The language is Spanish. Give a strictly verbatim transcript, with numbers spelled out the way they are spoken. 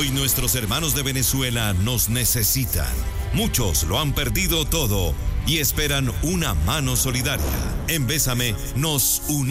Hoy nuestros hermanos de Venezuela nos necesitan. Muchos lo han perdido todo y esperan una mano solidaria. En Bésame nos unimos.